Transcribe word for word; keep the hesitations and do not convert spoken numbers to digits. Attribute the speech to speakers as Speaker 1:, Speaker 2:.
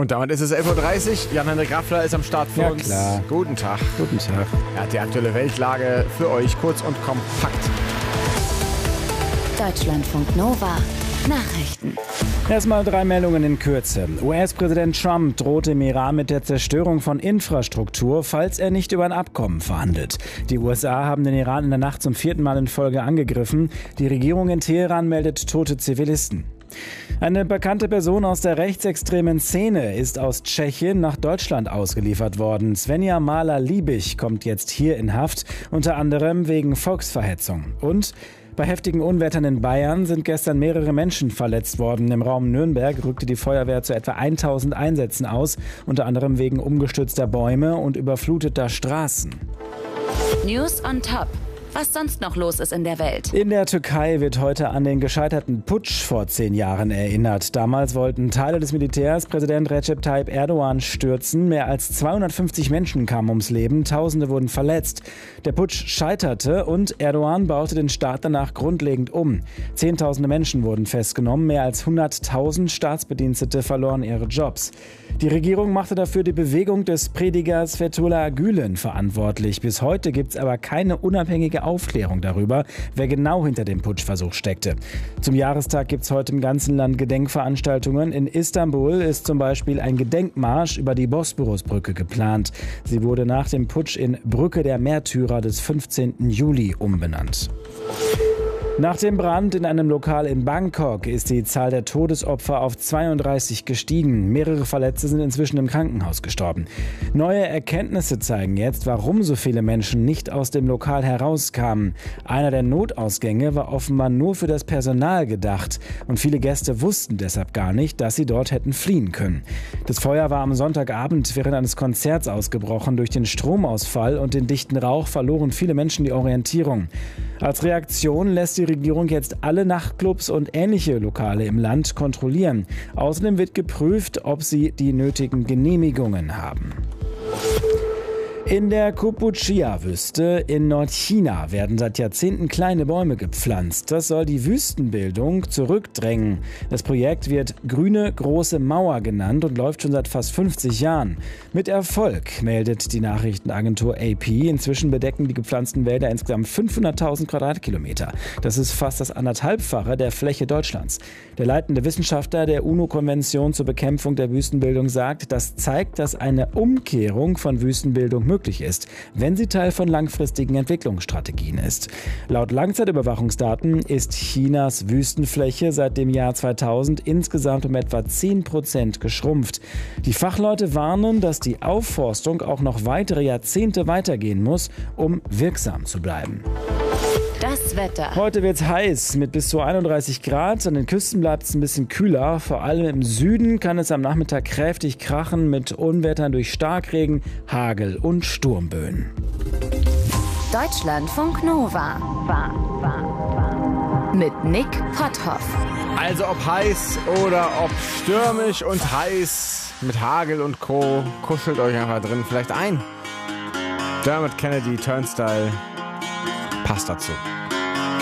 Speaker 1: Und damit ist es elf Uhr dreißig. Jan-Henrik Raffler ist am Start für
Speaker 2: Ja,
Speaker 1: uns.
Speaker 2: klar.
Speaker 1: Guten Tag.
Speaker 2: Guten Tag.
Speaker 1: Er hat die aktuelle Weltlage für euch kurz und kompakt.
Speaker 3: Deutschlandfunk Nova. Nachrichten.
Speaker 2: Erstmal drei Meldungen in Kürze. U S-Präsident Trump droht dem Iran mit der Zerstörung von Infrastruktur, falls er nicht über ein Abkommen verhandelt. Die U S A haben den Iran in der Nacht zum vierten Mal in Folge angegriffen. Die Regierung in Teheran meldet tote Zivilisten. Eine bekannte Person aus der rechtsextremen Szene ist aus Tschechien nach Deutschland ausgeliefert worden. Svenja Mahler-Liebig kommt jetzt hier in Haft, unter anderem wegen Volksverhetzung. Und bei heftigen Unwettern in Bayern sind gestern mehrere Menschen verletzt worden. Im Raum Nürnberg rückte die Feuerwehr zu etwa tausend Einsätzen aus, unter anderem wegen umgestürzter Bäume und überfluteter Straßen.
Speaker 3: News on Top. Was sonst noch los ist in der Welt.
Speaker 2: In der Türkei wird heute an den gescheiterten Putsch vor zehn Jahren erinnert. Damals wollten Teile des Militärs Präsident Recep Tayyip Erdogan stürzen. Mehr als zweihundertfünfzig Menschen kamen ums Leben, Tausende wurden verletzt. Der Putsch scheiterte und Erdogan baute den Staat danach grundlegend um. Zehntausende Menschen wurden festgenommen, mehr als hunderttausend Staatsbedienstete verloren ihre Jobs. Die Regierung machte dafür die Bewegung des Predigers Fethullah Gülen verantwortlich. Bis heute gibt es aber keine unabhängige Aufklärung darüber, wer genau hinter dem Putschversuch steckte. Zum Jahrestag gibt es heute im ganzen Land Gedenkveranstaltungen. In Istanbul ist zum Beispiel ein Gedenkmarsch über die Bosporusbrücke geplant. Sie wurde nach dem Putsch in Brücke der Märtyrer des fünfzehnten Juli umbenannt. Nach dem Brand in einem Lokal in Bangkok ist die Zahl der Todesopfer auf zweiunddreißig gestiegen. Mehrere Verletzte sind inzwischen im Krankenhaus gestorben. Neue Erkenntnisse zeigen jetzt, warum so viele Menschen nicht aus dem Lokal herauskamen. Einer der Notausgänge war offenbar nur für das Personal gedacht. Und viele Gäste wussten deshalb gar nicht, dass sie dort hätten fliehen können. Das Feuer war am Sonntagabend während eines Konzerts ausgebrochen. Durch den Stromausfall und den dichten Rauch verloren viele Menschen die Orientierung. Als Reaktion lässt die Regierung jetzt alle Nachtclubs und ähnliche Lokale im Land kontrollieren. Außerdem wird geprüft, ob sie die nötigen Genehmigungen haben. In der Kampuchea-Wüste in Nordchina werden seit Jahrzehnten kleine Bäume gepflanzt. Das soll die Wüstenbildung zurückdrängen. Das Projekt wird Grüne Große Mauer genannt und läuft schon seit fast fünfzig Jahren. Mit Erfolg, meldet die Nachrichtenagentur A P. Inzwischen bedecken die gepflanzten Wälder insgesamt fünfhunderttausend Quadratkilometer. Das ist fast das anderthalbfache der Fläche Deutschlands. Der leitende Wissenschaftler der UNO-Konvention zur Bekämpfung der Wüstenbildung sagt, das zeigt, dass eine Umkehrung von Wüstenbildung möglich ist, wenn sie Teil von langfristigen Entwicklungsstrategien ist. Laut Langzeitüberwachungsdaten ist Chinas Wüstenfläche seit dem Jahr zweitausend insgesamt um etwa zehn Prozent geschrumpft. Die Fachleute warnen, dass die Aufforstung auch noch weitere Jahrzehnte weitergehen muss, um wirksam zu bleiben.
Speaker 3: Das Wetter.
Speaker 2: Heute wird es heiß mit bis zu einunddreißig Grad. An den Küsten bleibt es ein bisschen kühler. Vor allem im Süden kann es am Nachmittag kräftig krachen mit Unwettern durch Starkregen, Hagel und Sturmböen.
Speaker 3: Deutschlandfunk Nova. War, war, war. Mit Nick Potthoff.
Speaker 1: Also ob heiß oder ob stürmisch und heiß mit Hagel und Co. Kuschelt euch einfach drin vielleicht ein. Dermot Kennedy, Turnstile, passt dazu.